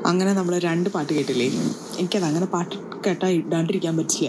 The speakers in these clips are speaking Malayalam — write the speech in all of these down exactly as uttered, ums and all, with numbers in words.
അങ്ങനെ നമ്മൾ രണ്ട് പാട്ട് കേട്ടില്ലേ? എനിക്കത് അങ്ങനെ പാട്ട് കേട്ടാൽ ഇടാണ്ടിരിക്കാൻ പറ്റില്ല.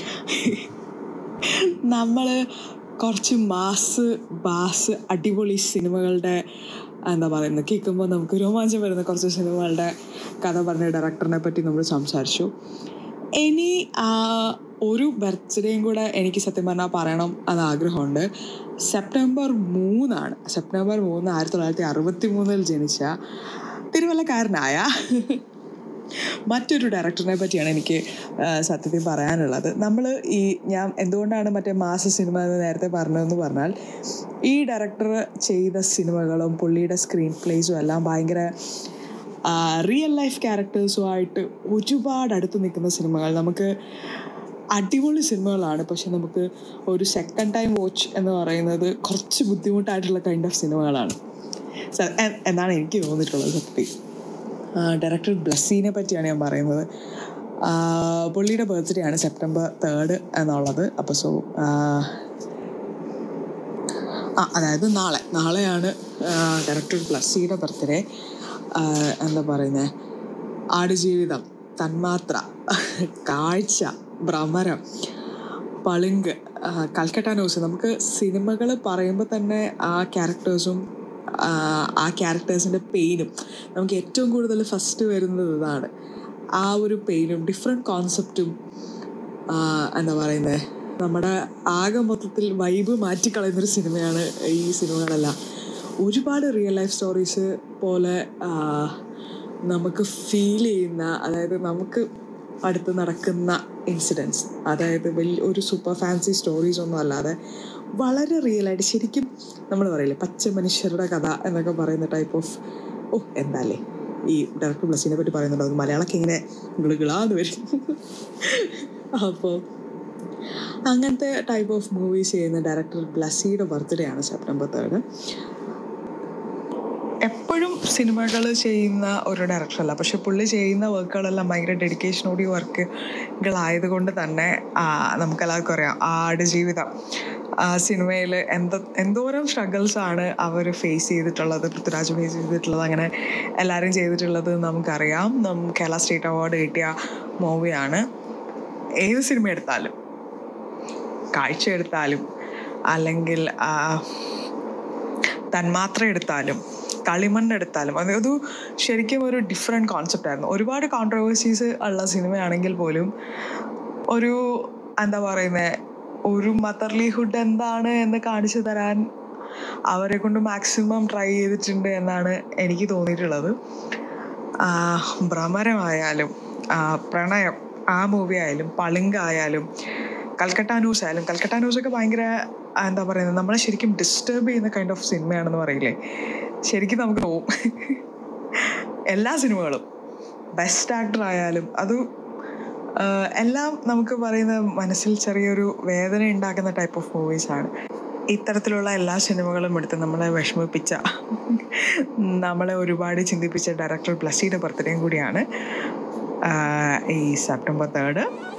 നമ്മൾ കുറച്ച് മാസ് ബാസ് അടിപൊളി സിനിമകളുടെ എന്താ പറയുന്നത് കേൾക്കുമ്പോൾ നമുക്ക് രോമാഞ്ചം വരുന്ന കുറച്ച് സിനിമകളുടെ കഥ പറഞ്ഞ ഡയറക്ടറിനെ പറ്റി നമ്മൾ സംസാരിച്ചു. ഇനി ഒരു ബർത്ത്ഡേയും കൂടെ എനിക്ക് സത്യം പറഞ്ഞാൽ പറയണം എന്ന് ആഗ്രഹമുണ്ട്. സെപ്റ്റംബർ മൂന്നാണ് സെപ്റ്റംബർ മൂന്ന് ആയിരത്തി തൊള്ളായിരത്തി അറുപത്തി മൂന്നിൽ ജനിച്ച തിരുവല്ലക്കാരനായ മറ്റൊരു ഡയറക്ടറിനെ പറ്റിയാണ് എനിക്ക് സത്യത്തിൽ പറയാനുള്ളത്. നമ്മൾ ഈ ഞാൻ എന്തുകൊണ്ടാണ് മറ്റേ മാസ സിനിമ എന്ന് നേരത്തെ പറഞ്ഞതെന്ന് പറഞ്ഞാൽ, ഈ ഡയറക്ടർ ചെയ്ത സിനിമകളും പുള്ളിയുടെ സ്ക്രീൻ പ്ലേസും എല്ലാം ഭയങ്കര റിയൽ ലൈഫ് ക്യാരക്ടേഴ്സുമായിട്ട് ഒരുപാട് അടുത്ത് നിൽക്കുന്ന സിനിമകൾ. നമുക്ക് അടിപൊളി സിനിമകളാണ്, പക്ഷെ നമുക്ക് ഒരു സെക്കൻഡ് ടൈം വാച്ച് എന്ന് പറയുന്നത് കുറച്ച് ബുദ്ധിമുട്ടായിട്ടുള്ള കൈൻഡ് ഓഫ് സിനിമകളാണ് എന്നാണ് എനിക്ക് തോന്നിയിട്ടുള്ളത്. സത്യത്തിൽ ഡയറക്ടർ ബ്ലസ്സിനെ പറ്റിയാണ് ഞാൻ പറയുന്നത്. പുള്ളിയുടെ ബർത്ത്ഡേ ആണ് സെപ്റ്റംബർ തേർഡ് എന്നുള്ളത്. അപ്പോൾ സോ ആ അതായത് നാളെ നാളെയാണ് ഡയറക്ടർ ബ്ലസ്സിയുടെ ബർത്ത്ഡേ. എന്താ പറയുന്നത്, ആടുജീവിതം, തന്മാത്ര, കാഴ്ച, ഭ്രമരം, പളിങ്ക്, കൽക്കട്ട ന്യൂസ്, നമുക്ക് സിനിമകൾ പറയുമ്പോൾ തന്നെ ആ ക്യാരക്ടേഴ്സും ആ ക്യാരക്ടേഴ്സിൻ്റെ പെയിനും നമുക്ക് ഏറ്റവും കൂടുതൽ ഫസ്റ്റ് വരുന്നത് ഇതാണ്. ആ ഒരു പെയിനും ഡിഫറെൻറ്റ് കോൺസെപ്റ്റും എന്താ പറയുന്നത്, നമ്മുടെ ആകെ മൊത്തത്തിൽ വൈബ് മാറ്റിക്കളയുന്നൊരു സിനിമയാണ് ഈ സിനിമകളെല്ലാം. ഒരുപാട് റിയൽ ലൈഫ് സ്റ്റോറീസ് പോലെ നമുക്ക് ഫീൽ ചെയ്യുന്ന, അതായത് നമുക്ക് അടുത്ത് നടക്കുന്ന ഇൻസിഡൻസ്, അതായത് വലിയ ഒരു സൂപ്പർ ഫാൻസി സ്റ്റോറീസ് ഒന്നും അല്ലാതെ വളരെ റിയലായിട്ട് ശരിക്കും നമ്മൾ പറയില്ലേ പച്ച മനുഷ്യരുടെ കഥ എന്നൊക്കെ പറയുന്ന ടൈപ്പ് ഓഫ് ഓ എന്താല്ലേ ഈ ഡയറക്ടർ ബ്ലസ്സിനെ പറ്റി പറയുന്നുണ്ടോ, അത് മലയാളമൊക്കെ ഇങ്ങനെ ഗിളുകിളാന്ന് വരും. അപ്പോൾ അങ്ങനത്തെ ടൈപ്പ് ഓഫ് മൂവീസ് ചെയ്യുന്ന ഡയറക്ടർ ബ്ലസ്സിയുടെ ബർത്ത്ഡേ ആണ് സെപ്റ്റംബർ തേർഡ്. എപ്പോഴും സിനിമകൾ ചെയ്യുന്ന ഒരു ഡയറക്ടറല്ല, പക്ഷെ പുള്ളി ചെയ്യുന്ന വർക്കുകളെല്ലാം ഭയങ്കര ഡെഡിക്കേഷനോടി വർക്കുകളായതുകൊണ്ട് തന്നെ നമുക്കെല്ലാവർക്കും അറിയാം ആടുജീവിതം സിനിമയിൽ എന്ത് എന്തോരം സ്ട്രഗിൾസാണ് അവർ ഫേസ് ചെയ്തിട്ടുള്ളത്, പൃഥ്വിരാജ് ഫേസ് ചെയ്തിട്ടുള്ളത്, അങ്ങനെ എല്ലാവരും ചെയ്തിട്ടുള്ളത് നമുക്കറിയാം. നമുക്ക് കേരള സ്റ്റേറ്റ് അവാർഡ് കിട്ടിയ മൂവിയാണ്. ഏത് സിനിമ എടുത്താലും, കാഴ്ച എടുത്താലും, അല്ലെങ്കിൽ തന്മാത്ര എടുത്താലും, കളിമണ്ണെടുത്താലും, അതൊരു ശരിക്കും ഒരു ഡിഫറെൻറ്റ് കോൺസെപ്റ്റായിരുന്നു. ഒരുപാട് കോൺട്രവേഴ്സീസ് ഉള്ള സിനിമയാണെങ്കിൽ പോലും ഒരു എന്താ പറയുന്നത്, ഒരു മദർലിഹുഡ് എന്താണ് എന്ന് കാണിച്ചു തരാൻ അവരെ കൊണ്ട് മാക്സിമം ട്രൈ ചെയ്തിട്ടുണ്ട് എന്നാണ് എനിക്ക് തോന്നിയിട്ടുള്ളത്. ഭ്രമരമായാലും, പ്രണയം ആ മൂവി ആയാലും, പളിങ്കായാലും, കൽക്കട്ട ന്യൂസ് ആയാലും. കൽക്കട്ട ന്യൂസൊക്കെ ഭയങ്കര എന്താ പറയുന്നത്, നമ്മളെ ശരിക്കും ഡിസ്റ്റർബ് ചെയ്യുന്ന കൈൻഡ് ഓഫ് സിനിമയാണെന്ന് പറയില്ലേ, ശരിക്കും നമുക്ക് തോന്നും. എല്ലാ സിനിമകളും ബെസ്റ്റ് ആക്ടർ ആയാലും അത് എല്ലാം നമുക്ക് പറയുന്ന മനസ്സിൽ ചെറിയൊരു വേദന ഉണ്ടാക്കുന്ന ടൈപ്പ് ഓഫ് മൂവീസാണ്. ഇത്തരത്തിലുള്ള എല്ലാ സിനിമകളും എടുത്ത് നമ്മളെ വിഷമിപ്പിച്ച, നമ്മളെ ഒരുപാട് ചിന്തിപ്പിച്ച ഡയറക്ടർ ബ്ലസ്സിയുടെ ബർത്ത്ഡേയും കൂടിയാണ് ഈ സെപ്റ്റംബർ തേർഡ്.